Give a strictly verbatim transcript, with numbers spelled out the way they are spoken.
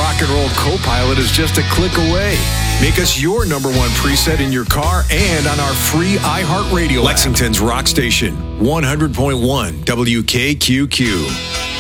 rock and roll co-pilot is just a click away. Make us your number one preset in your car and on our free iHeartRadio app. Lexington's Rock Station, one hundred point one W K Q Q.